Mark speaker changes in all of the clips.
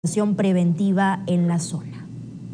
Speaker 1: preventiva en la zona.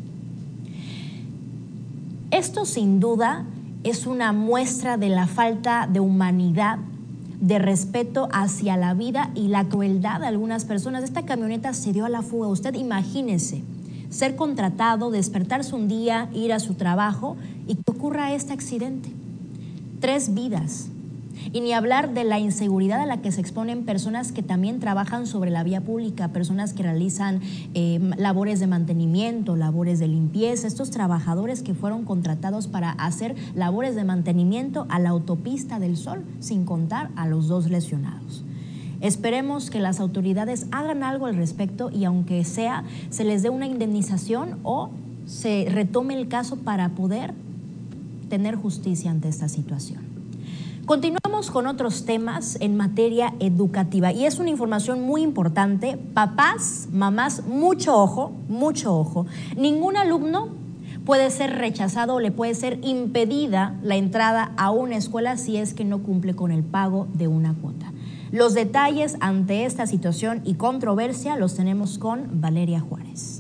Speaker 1: Esto sin duda es una muestra de la falta de humanidad, de respeto hacia la vida y la crueldad de algunas personas. Esta camioneta se dio a la fuga. Usted imagínese ser contratado, despertarse un día, ir a su trabajo y que ocurra este accidente. 3 vidas. Y ni hablar de la inseguridad a la que se exponen personas que también trabajan sobre la vía pública, personas que realizan labores de mantenimiento, labores de limpieza, estos trabajadores que fueron contratados para hacer labores de mantenimiento a la autopista del Sol, sin contar a los 2 lesionados. Esperemos que las autoridades hagan algo al respecto y aunque sea, se les dé una indemnización o se retome el caso para poder tener justicia ante esta situación. Continuamos con otros temas en materia educativa y es una información muy importante. Papás, mamás, mucho ojo, mucho ojo. Ningún alumno puede ser rechazado o le puede ser impedida la entrada a una escuela si es que no cumple con el pago de una cuota. Los detalles ante esta situación y controversia los tenemos con Valeria Juárez.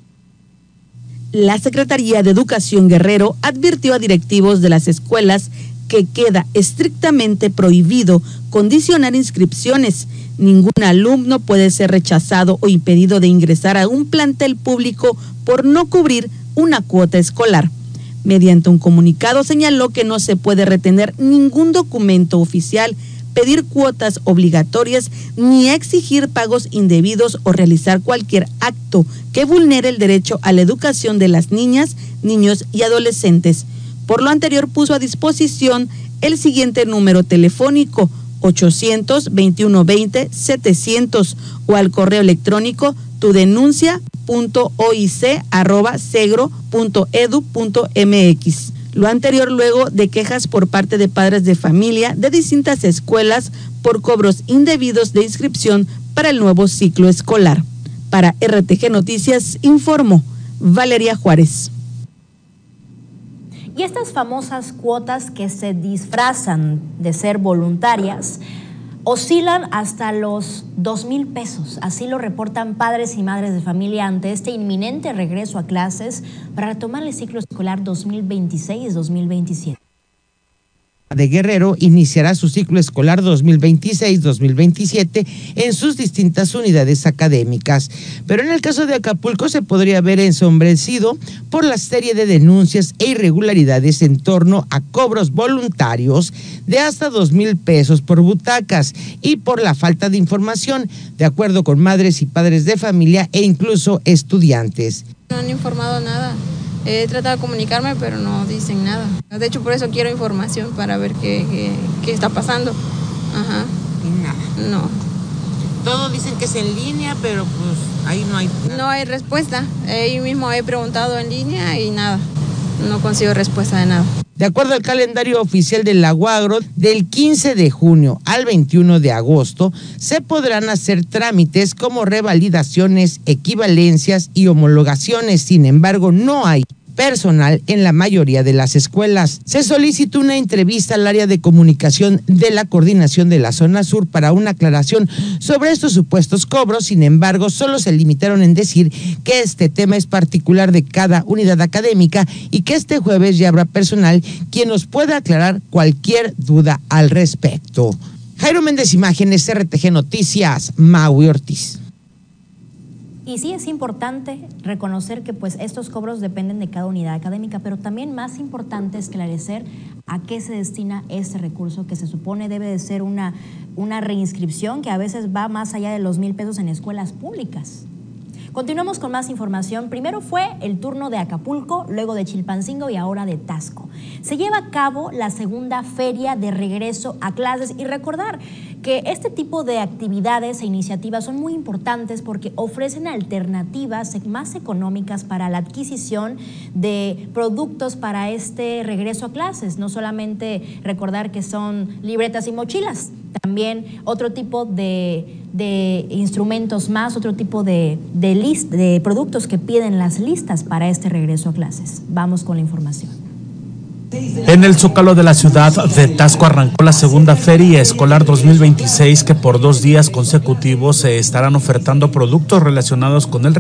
Speaker 2: La Secretaría de Educación Guerrero advirtió a directivos de las escuelas que queda estrictamente prohibido condicionar inscripciones. Ningún alumno puede ser rechazado o impedido de ingresar a un plantel público por no cubrir una cuota escolar. Mediante un comunicado señaló que no se puede retener ningún documento oficial, pedir cuotas obligatorias, ni exigir pagos indebidos o realizar cualquier acto que vulnere el derecho a la educación de las niñas, niños y adolescentes. Por lo anterior, puso a disposición el siguiente número telefónico 800-2120-700 o al correo electrónico tudenuncia.oic@segro.edu.mx. Lo anterior luego de quejas por parte de padres de familia de distintas escuelas por cobros indebidos de inscripción para el nuevo ciclo escolar. Para RTG Noticias informó Valeria Juárez.
Speaker 1: Y estas famosas cuotas que se disfrazan de ser voluntarias oscilan hasta los 2,000 pesos. Así lo reportan padres y madres de familia ante este inminente regreso a clases para retomar el ciclo escolar 2026-2027.
Speaker 3: De Guerrero iniciará su ciclo escolar 2026-2027 en sus distintas unidades académicas. Pero en el caso de Acapulco se podría ver ensombrecido por la serie de denuncias e irregularidades en torno a cobros voluntarios de hasta 2,000 pesos por butacas y por la falta de información, de acuerdo con madres y padres de familia e incluso estudiantes.
Speaker 4: No han informado nada. He tratado de comunicarme, pero no dicen nada. De hecho, por eso quiero información para ver qué está pasando. Ajá.
Speaker 3: Y nada.
Speaker 4: No.
Speaker 3: Todos dicen que es en línea, pero pues ahí no hay nada.
Speaker 4: No hay respuesta. Ahí mismo he preguntado en línea y nada. No consigo respuesta de nada.
Speaker 3: De acuerdo al calendario oficial del Aguagro, del 15 de junio al 21 de agosto se podrán hacer trámites como revalidaciones, equivalencias y homologaciones. Sin embargo, no hay personal en la mayoría de las escuelas. Se solicitó una entrevista al área de comunicación de la coordinación de la zona sur para una aclaración sobre estos supuestos cobros. Sin embargo, solo se limitaron en decir que este tema es particular de cada unidad académica y que este jueves ya habrá personal quien nos pueda aclarar cualquier duda al respecto. Jairo Méndez, Imágenes, RTG Noticias, Maui Ortiz.
Speaker 1: Y sí es importante reconocer que pues estos cobros dependen de cada unidad académica, pero también más importante esclarecer a qué se destina este recurso que se supone debe de ser una reinscripción que a veces va más allá de los 1,000 pesos en escuelas públicas. Continuamos con más información. Primero fue el turno de Acapulco, luego de Chilpancingo y ahora de Taxco. Se lleva a cabo la segunda feria de regreso a clases y recordar que este tipo de actividades e iniciativas son muy importantes porque ofrecen alternativas más económicas para la adquisición de productos para este regreso a clases. No solamente recordar que son libretas y mochilas, también otro tipo de instrumentos más, otro tipo de productos que piden las listas para este regreso a clases. Vamos con la información.
Speaker 5: En el Zócalo de la ciudad de Taxco arrancó la segunda Feria Escolar 2026 que por 2 días consecutivos se estarán ofertando productos relacionados con el